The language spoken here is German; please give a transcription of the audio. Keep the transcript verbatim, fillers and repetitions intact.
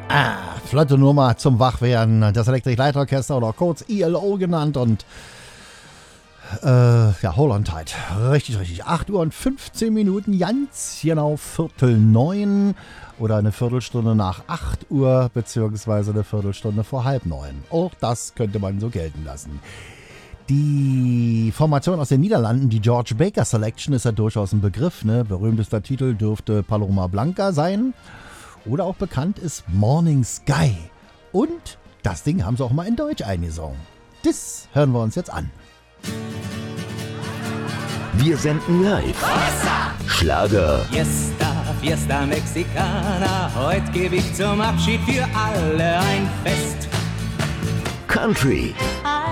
Ah, flotte Nummer zum Wachwerden. Das Electric Light Orchester oder kurz E L O genannt und äh, ja, hold on tight. Richtig, richtig. acht Uhr und fünfzehn Minuten, ganz genau Viertel neun oder eine Viertelstunde nach acht Uhr beziehungsweise eine Viertelstunde vor halb neun. Auch das könnte man so gelten lassen. Die Formation aus den Niederlanden, die George Baker Selection, ist ja durchaus ein Begriff. Ne? Berühmtester Titel dürfte Paloma Blanca sein. Oder auch bekannt ist Morning Sky. Und das Ding haben sie auch mal in Deutsch eingesungen. Das hören wir uns jetzt an. Wir senden live. Schlager. Fiesta, Fiesta Mexicana. Heute gebe ich zum Abschied für alle ein Fest. Country.